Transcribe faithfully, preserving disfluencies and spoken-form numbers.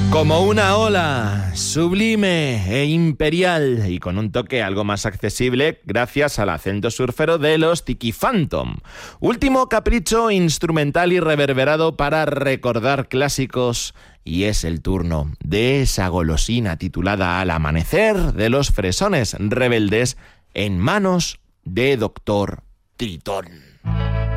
Como una ola, sublime e imperial, y con un toque algo más accesible gracias al acento surfero de los Tiki Phantom. Último capricho instrumental y reverberado para recordar clásicos, y es el turno de esa golosina titulada Al amanecer de los Fresones Rebeldes en manos de Doctor Tritón.